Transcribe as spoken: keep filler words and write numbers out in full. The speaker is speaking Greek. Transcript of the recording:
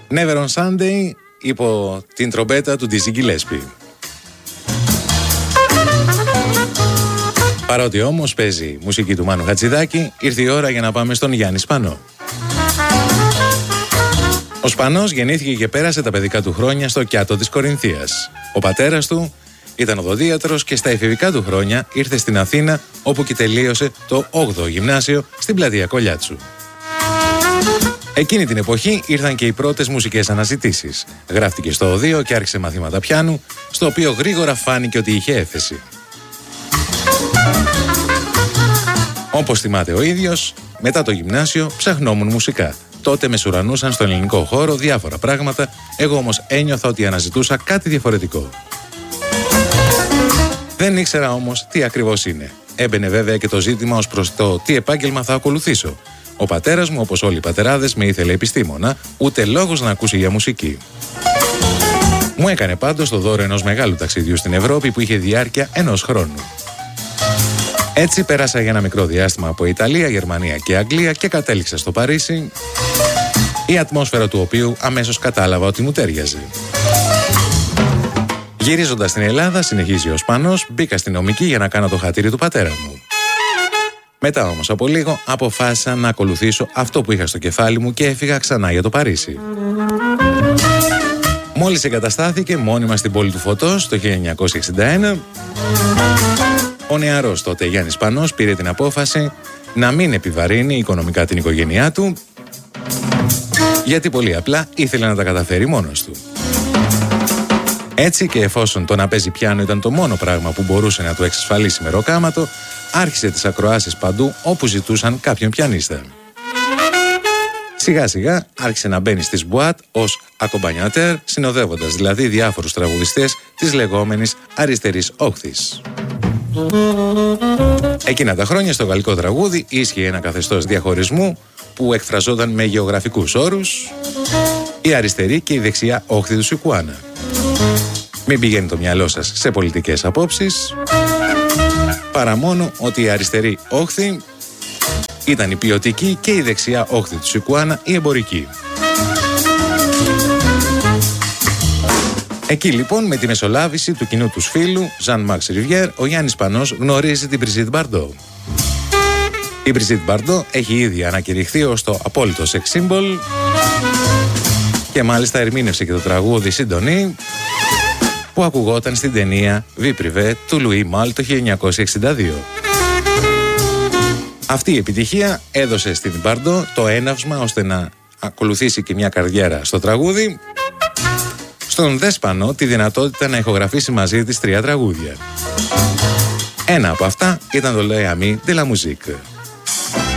Never on Sunday υπό την τρομπέτα του Dizzy Gillespie. Παρότι όμως παίζει μουσική του Μάνου Χατζηδάκη, ήρθε η ώρα για να πάμε στον Γιάννη Σπανό. Ο Σπανός γεννήθηκε και πέρασε τα παιδικά του χρόνια στο Κιάτο της Κορινθίας. Ο πατέρας του ήταν οδοντίατρος και στα εφηβικά του χρόνια ήρθε στην Αθήνα, όπου και τελείωσε το όγδοο γυμνάσιο στην πλατεία Κολιάτσου. Εκείνη την εποχή ήρθαν και οι πρώτες μουσικές αναζητήσεις. Γράφτηκε στο οδείο και άρχισε μαθήματα πιάνου, στο οποίο γρήγορα φάνηκε ότι είχε έφεση. Όπως θυμάται ο ίδιος, μετά το γυμνάσιο ψαχνόμουν μουσικά. Τότε με σουρανούσαν στον ελληνικό χώρο διάφορα πράγματα, εγώ όμως ένιωθα ότι αναζητούσα κάτι διαφορετικό. Δεν ήξερα όμως τι ακριβώς είναι. Έμπαινε βέβαια και το ζήτημα ως προς το τι επάγγελμα θα ακολουθήσω. Ο πατέρας μου, όπως όλοι οι πατεράδες, με ήθελε επιστήμονα, ούτε λόγος να ακούσει για μουσική. Μου έκανε πάντως το δώρο ενός μεγάλου ταξιδιού στην Ευρώπη που είχε διάρκεια ενός χρόνου. Έτσι πέρασα για ένα μικρό διάστημα από Ιταλία, Γερμανία και Αγγλία και κατέληξα στο Παρίσι, η ατμόσφαιρα του οποίου αμέσως κατάλαβα ότι μου τέριαζε. Γυρίζοντας στην Ελλάδα, συνεχίζει ο Σπανός, μπήκα στην νομική για να κάνω το χατήρι του πατέρα μου. Μετά όμως από λίγο αποφάσισα να ακολουθήσω αυτό που είχα στο κεφάλι μου και έφυγα ξανά για το Παρίσι. Μόλις εγκαταστάθηκε μόνιμα στην πόλη του Φωτός το χίλια εννιακόσια εξήντα ένα, ο νεαρός τότε Γιάννης Σπανός πήρε την απόφαση να μην επιβαρύνει οικονομικά την οικογένειά του, γιατί πολύ απλά ήθελε να τα καταφέρει μόνος του. Έτσι και εφόσον το να παίζει πιάνο ήταν το μόνο πράγμα που μπορούσε να του εξασφαλίσει μεροκάματο, άρχισε τις ακροάσεις παντού όπου ζητούσαν κάποιον πιανίστα. Σιγά σιγά άρχισε να μπαίνει στις μπουάτ ως ακομπανιατέρ, συνοδεύοντας δηλαδή διάφορους τραγουδιστές της λεγόμενης αριστερής όχθης. Εκείνα τα χρόνια στο γαλλικό τραγούδι ίσχυε ένα καθεστώς διαχωρισμού που εκφραζόταν με γεωγραφικούς όρους, η αριστερή και η δεξιά όχθη του Σικουάνα. Μην πηγαίνει το μυαλό σας σε πολιτικές απόψεις, παρά μόνο ότι η αριστερή όχθη ήταν η ποιοτική και η δεξιά όχθη του Σικουάνα η εμπορική. Εκεί λοιπόν με τη μεσολάβηση του κοινού του φίλου Jean-Max Rivière, ο Γιάννης Σπανός γνωρίζει την Brigitte Bardot. Η Brigitte Bardot έχει ήδη ανακηρυχθεί ως το απόλυτο sex symbol και μάλιστα ερμήνευσε και το τραγούδι Συντονή που ακουγόταν στην ταινία Vie Privée του Louis Malle το χίλια εννιακόσια εξήντα δύο. Αυτή η επιτυχία έδωσε στην Bardot το έναυσμα ώστε να ακολουθήσει και μια καριέρα στο τραγούδι, στον δε Σπανό τη δυνατότητα να ηχογραφήσει μαζί της τρία τραγούδια. Ένα από αυτά ήταν το Les Amis de la Musique.